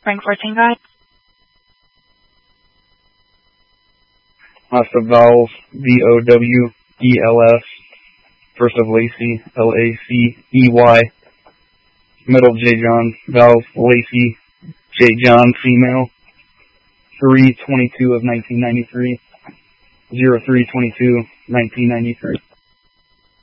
Rank 14 guide. Last of Vowels, VOWELS. First of Lacey, LACEY. Middle J. John, Vowels, Lacey, J. John, female. 3/22 of 1993. 03/22, 1993.